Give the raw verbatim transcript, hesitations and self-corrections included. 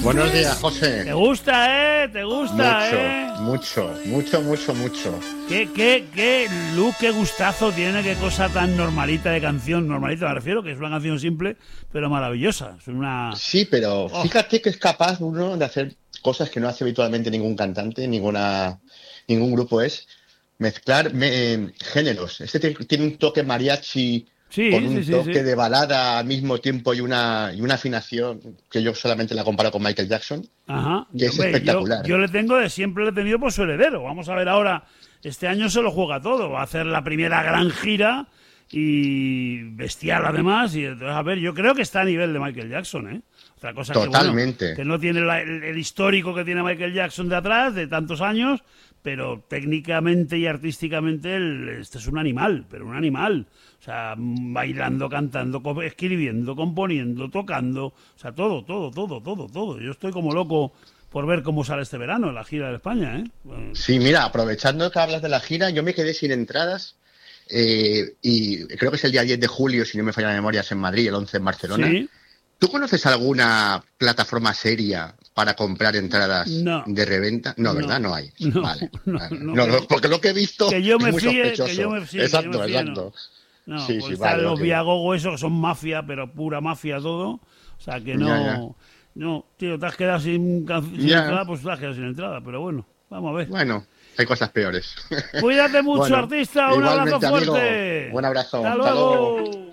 Buenos días, José. Te gusta, ¿eh? Te gusta, mucho, ¿eh? Mucho, mucho, mucho, mucho. ¿Qué, qué, qué look, qué gustazo tiene, qué cosa tan normalita de canción. Normalita me refiero, que es una canción simple, pero maravillosa. Es una... Sí, pero Oh. fíjate que es capaz uno de hacer cosas que no hace habitualmente ningún cantante, ninguna, ningún grupo, es mezclar me, géneros. Este tiene, tiene un toque mariachi Sí, con un sí, sí, toque sí. de balada al mismo tiempo y una, y una afinación que yo solamente la comparo con Michael Jackson, Ajá. que Yo, es hombre, yo, espectacular. yo le tengo de siempre, le he tenido por su heredero. Vamos a ver ahora, este año se lo juega todo. Va a hacer la primera gran gira y bestial además. Y entonces, a ver, yo creo que está a nivel de Michael Jackson, ¿eh? Otra cosa Totalmente. que, bueno, que no tiene la, el, el histórico que tiene Michael Jackson de atrás, de tantos años, pero técnicamente y artísticamente el, este es un animal, pero un animal. O sea, bailando, cantando, co- escribiendo, componiendo, tocando, o sea, todo, todo, todo, todo, todo. Yo estoy como loco por ver cómo sale este verano la gira de España, ¿eh? Bueno, Sí, mira, aprovechando que hablas de la gira, yo me quedé sin entradas eh, y creo que es el día diez de julio, si no me falla la memoria, es en Madrid, el once en Barcelona. sí, ¿Tú conoces alguna plataforma seria para comprar entradas no, de reventa? No, no, ¿verdad? No hay. no, Vale. no, vale. no, No, que, no, porque lo que he visto que yo es me muy fíe, sospechoso. que yo me fíe, que yo Exacto, me fíe, no. exacto. No, Sí, porque sí, están vale, los ok. viagogos esos que son mafia, pero pura mafia todo. O sea, que Ya, ya. no... No, tío, te has quedado sin, can- sin Ya. entrada, pues te has quedado sin entrada. Pero bueno, vamos a ver. Bueno, hay cosas peores. Cuídate mucho, Bueno, artista. Un abrazo igualmente, amigo. fuerte. Buen abrazo. Hasta Hasta luego. luego.